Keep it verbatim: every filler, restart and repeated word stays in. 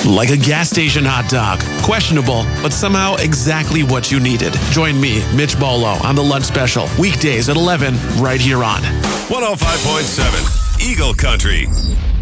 Like a gas station hot dog. Questionable, but somehow exactly what you needed. Join me, Mitch Bolo, on the lunch special. Weekdays at eleven, right here on one oh five point seven Eagle Country.